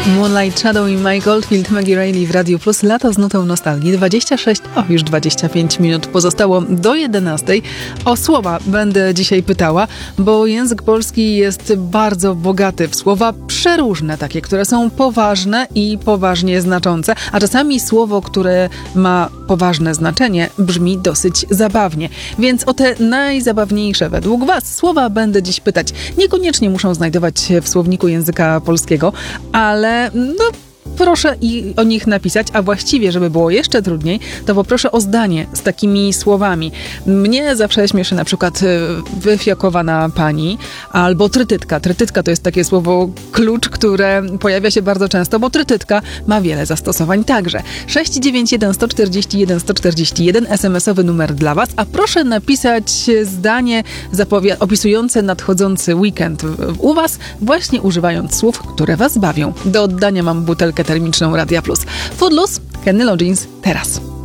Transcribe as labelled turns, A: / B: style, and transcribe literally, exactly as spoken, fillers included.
A: Moonlight Shadow i Mike Oldfield, Maggie Reilly w Radiu Plus. Lato z nutą nostalgii. dwadzieścia sześć, o już dwadzieścia pięć minut pozostało do jedenastej. O słowa będę dzisiaj pytała, bo język polski jest bardzo bogaty w słowa przeróżne, takie, które są poważne i poważnie znaczące, a czasami słowo, które ma poważne znaczenie, brzmi dosyć zabawnie. Więc o te najzabawniejsze według Was słowa będę dziś pytać. Niekoniecznie muszą znajdować się w słowniku języka polskiego, ale no proszę i o nich napisać, a właściwie, żeby było jeszcze trudniej, to poproszę o zdanie z takimi słowami. Mnie zawsze śmieszy na przykład wyfiokowana pani albo trytytka. Trytytka to jest takie słowo klucz, które pojawia się bardzo często, bo trytytka ma wiele zastosowań także. sześć dziewięć jeden, sto czterdzieści jeden, sto czterdzieści jeden, es em esowy numer dla Was, a proszę napisać zdanie zapowi- opisujące nadchodzący weekend u Was, właśnie używając słów, które Was bawią. Do oddania mam butelkę termiczną Radia Plus. Footloose, Kenny Loggins, teraz.